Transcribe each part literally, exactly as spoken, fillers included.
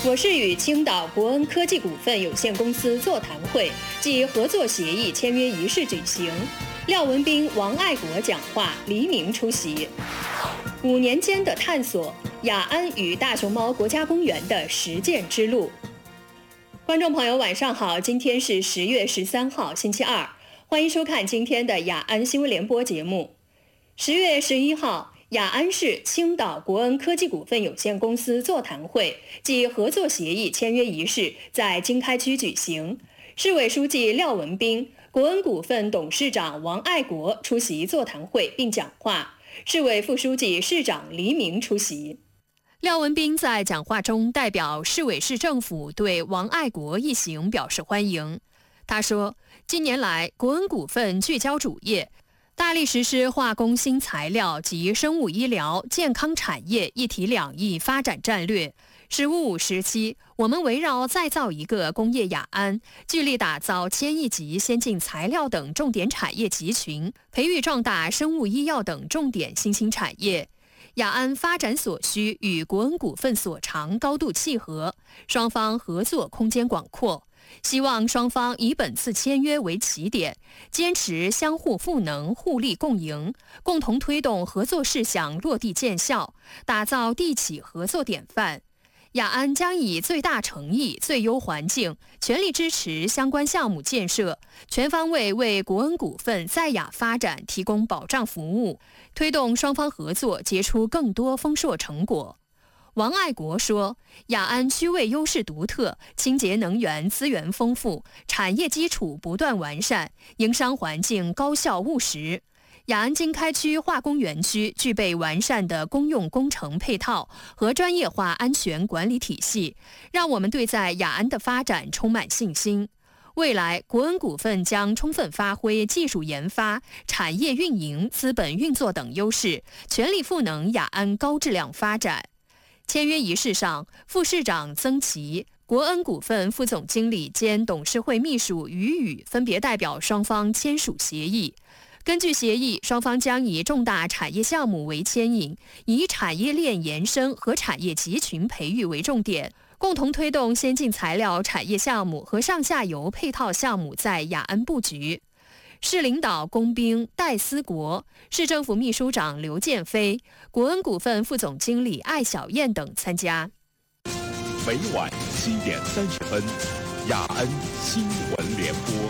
我市与青岛国恩科技股份有限公司座谈会暨合作协议签约仪式举行，廖文斌、王爱国讲话，黎明出席。五年间的探索，雅安与大熊猫国家公园的实践之路。观众朋友，晚上好，今天是十月十三号，星期二，欢迎收看今天的雅安新闻联播节目。十月十一号，雅安市青岛国恩科技股份有限公司座谈会暨合作协议签约仪式在经开区举行，市委书记廖文斌、国恩股份董事长王爱国出席座谈会并讲话，市委副书记、市长黎明出席。廖文斌在讲话中代表市委市政府对王爱国一行表示欢迎。他说，近年来国恩股份聚焦主业，大力实施化工新材料及生物医疗健康产业一体两翼发展战略。“十五五”时期，我们围绕再造一个工业雅安，聚力打造千亿级先进材料等重点产业集群，培育壮大生物医药等重点新兴产业。雅安发展所需与国恩股份所长高度契合，双方合作空间广阔。希望双方以本次签约为起点，坚持相互赋能、互利共赢，共同推动合作事项落地见效，打造地企合作典范。雅安将以最大诚意、最优环境，全力支持相关项目建设，全方位为国恩股份在雅发展提供保障服务，推动双方合作结出更多丰硕成果。王爱国说，雅安区位优势独特，清洁能源资源丰富，产业基础不断完善，营商环境高效务实。雅安经开区化工园区具备完善的公用工程配套和专业化安全管理体系，让我们对在雅安的发展充满信心。未来，国恩股份将充分发挥技术研发、产业运营、资本运作等优势，全力赋能雅安高质量发展。签约仪式上，副市长曾琦、国恩股份副总经理兼董事会秘书于宇分别代表双方签署协议。根据协议，双方将以重大产业项目为牵引，以产业链延伸和产业集群培育为重点，共同推动先进材料产业项目和上下游配套项目在雅安布局。市领导龚兵、戴思国，市政府秘书长刘建飞，国恩股份副总经理艾小燕等参加。 每晚七点三十分，雅安新闻联播。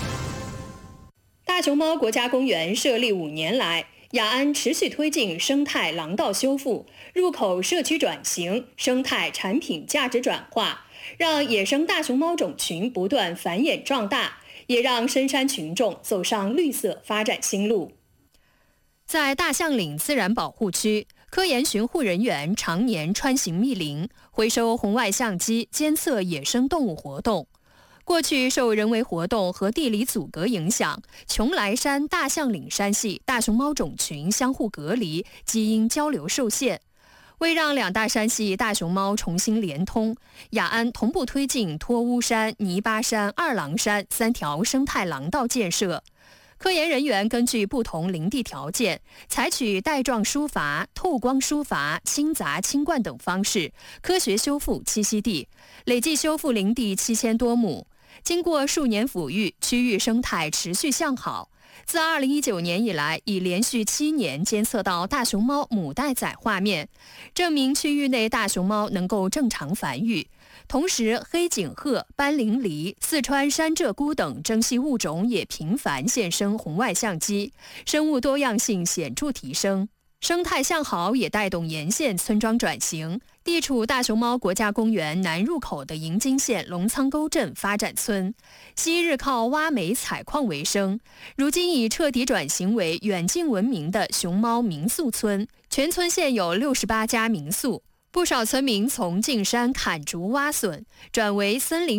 大熊猫国家公园设立五年来，雅安持续推进生态廊道修复、入口社区转型、生态产品价值转化，让野生大熊猫种群不断繁衍壮大，也让深山群众走上绿色发展新路。在大象岭自然保护区，科研巡护人员常年穿行密林，回收红外相机监测野生动物活动。过去受人为活动和地理阻隔影响，邛崃山大象岭山系大熊猫种群相互隔离，基因交流受限。为让两大山系大熊猫重新连通，雅安同步推进托乌山、泥巴山、二郎山三条生态廊道建设。科研人员根据不同林地条件，采取带状疏伐、透光疏伐、清杂清灌等方式，科学修复栖息地，累计修复林地七千多亩。经过数年抚育，区域生态持续向好。自二零一九年以来，已连续七年监测到大熊猫母带崽画面，证明区域内大熊猫能够正常繁育。同时，黑颈鹤、斑羚狸、四川山鹧鸪等珍稀物种也频繁现身红外相机，生物多样性显著提升。生态向好也带动沿线村庄转型。地处大熊猫国家公园南入口的银津县龙仓沟镇发展村，昔日靠挖煤采矿为生，如今已彻底转型为远近闻名的熊猫民宿村。全村现有六十八家民宿，不少村民从进山砍竹挖笋，转为森林